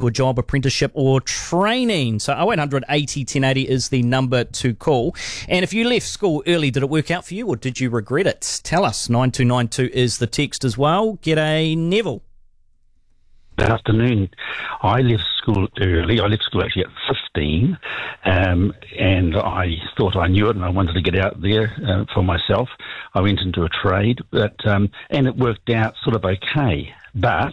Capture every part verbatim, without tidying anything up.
a job, apprenticeship or training. So oh eight hundred eighty ten eighty is the number to call. And if you left school early, did it work out for you or did you regret it? Tell us. nine two nine two is the text as well. G'day, Neville. Good afternoon. I left school early. I left school actually at fifteen, um, and I thought I knew it, and I wanted to get out there uh, for myself. I went into a trade, but um, and it worked out sort of okay. But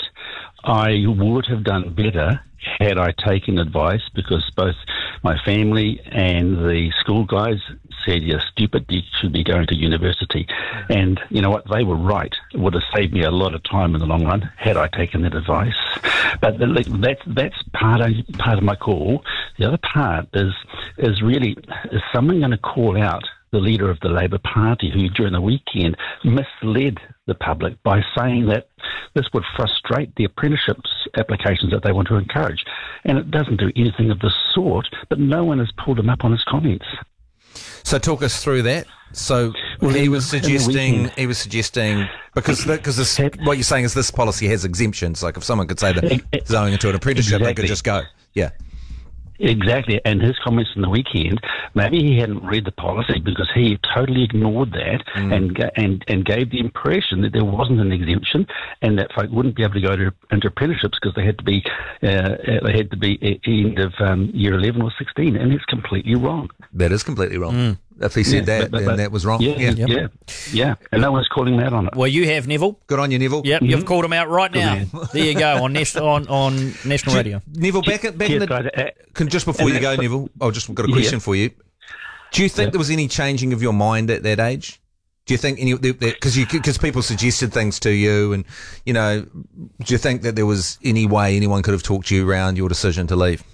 I would have done better had I taken advice, because both my family and the school guys said, "You're stupid, you should be going to university." And you know what? They were right. It would have saved me a lot of time in the long run had I taken that advice. But the, that's that's part of part of my call. The other part is is really, is someone going to call out the leader of the Labour Party, who during the weekend misled the public by saying that this would frustrate the apprenticeships applications that they want to encourage. And it doesn't do anything of the sort, but no one has pulled him up on his comments. So talk us through that. So well, he was suggesting, he was suggesting, because because this, what you're saying is this policy has exemptions. Like if someone could say that going into an apprenticeship, exactly. They could just go, yeah. Exactly, and his comments on the weekend, maybe he hadn't read the policy because he totally ignored that mm. and and and gave the impression that there wasn't an exemption and that folk wouldn't be able to go to into apprenticeships because they had to be uh, they had to be at the end of um, year eleven or sixteen, and it's completely wrong. That is completely wrong. Mm. If he said yeah, that, but, but, then but, that was wrong. Yeah, yeah, yeah, yeah, yeah, and no one's calling that on it. Well, you have, Neville. Good on you, Neville. Yep, mm-hmm. You've called him out right now. There you go on nas- on, on national radio. Neville, back, at, back in the guys, uh, can, just before you go, Neville, I've just got a question yeah. for you. Do you think yeah. there was any changing of your mind at that age? Do you think any because you because people suggested things to you, and you know, do you think that there was any way anyone could have talked you around your decision to leave?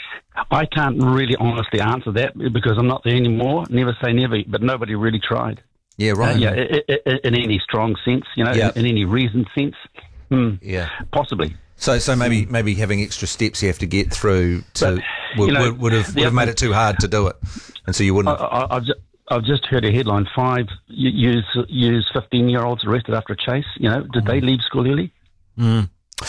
I can't really honestly answer that because I'm not there anymore. Never say never, but nobody really tried. Yeah, right. Uh, yeah, in, in, in any strong sense, you know, yeah. in, in any reasoned sense. Hmm. Yeah, possibly. So, so maybe maybe having extra steps you have to get through to but, would, you know, would, would have would have made it too hard to do it, and so you wouldn't. I, I, I've just, I've just heard a headline: five use use fifteen year olds arrested after a chase. You know, did mm. they leave school early? Mm.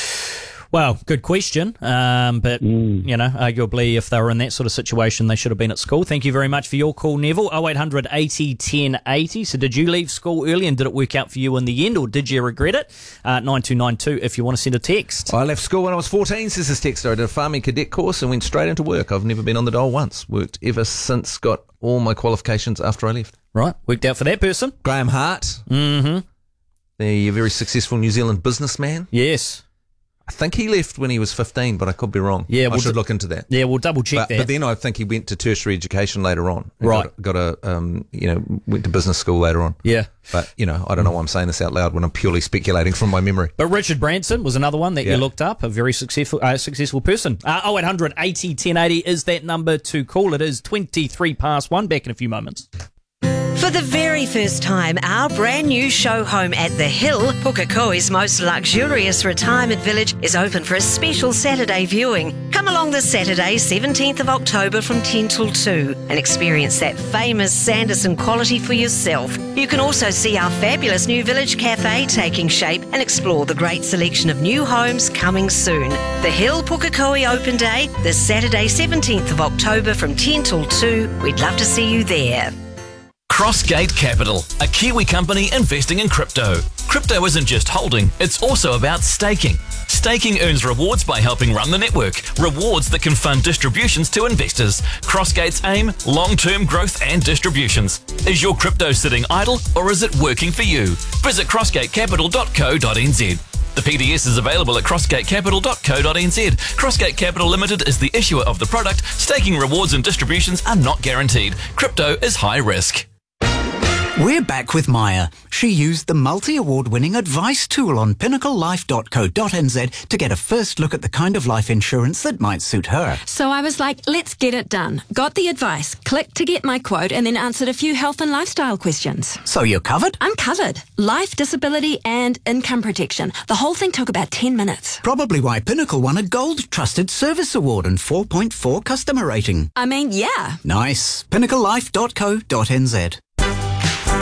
Well, good question, um, but, mm. you know, arguably if they were in that sort of situation, they should have been at school. Thank you very much for your call, Neville. oh eight hundred eighty ten eighty. So did you leave school early and did it work out for you in the end, or did you regret it? Uh, nine two nine two if you want to send a text. I left school when I was fourteen, says this texter. I did a farming cadet course and went straight into work. I've never been on the dole once. Worked ever since, got all my qualifications after I left. Right, worked out for that person. Graham Hart. Mm-hmm. The very successful New Zealand businessman. Yes. I think he left when he was fifteen, but I could be wrong. Yeah, we'll I should d- look into that. Yeah, we'll double check but, that. But then I think he went to tertiary education later on. Right. Got, got a, um, you know, went to business school later on. Yeah. But, you know, I don't know why I'm saying this out loud when I'm purely speculating from my memory. But Richard Branson was another one that yeah. you looked up, a very successful uh, successful person. Uh, oh eight hundred eighty ten eighty is that number to call. It is twenty-three past one. Back in a few moments. For the very first time, our brand new show home at The Hill, Pukekohe's most luxurious retirement village, is open for a special Saturday viewing. Come along this Saturday, seventeenth of October from ten till two and experience that famous Sanderson quality for yourself. You can also see our fabulous new village cafe taking shape and explore the great selection of new homes coming soon. The Hill Pukekohe Open Day, this Saturday, seventeenth of October from ten till two. We'd love to see you there. Crossgate Capital, a Kiwi company investing in crypto. Crypto isn't just holding, it's also about staking. Staking earns rewards by helping run the network, rewards that can fund distributions to investors. Crossgate's aim, long-term growth and distributions. Is your crypto sitting idle or is it working for you? Visit crossgate capital dot co dot n z. The P D S is available at crossgate capital dot co dot n z. Crossgate Capital Limited is the issuer of the product. Staking rewards and distributions are not guaranteed. Crypto is high risk. We're back with Maya. She used the multi-award-winning advice tool on pinnacle life dot co dot n z to get a first look at the kind of life insurance that might suit her. So I was like, let's get it done. Got the advice, clicked to get my quote, and then answered a few health and lifestyle questions. So you're covered? I'm covered. Life, disability, and income protection. The whole thing took about ten minutes. Probably why Pinnacle won a Gold Trusted Service Award and four point four customer rating. I mean, yeah. Nice. pinnacle life dot co dot n z.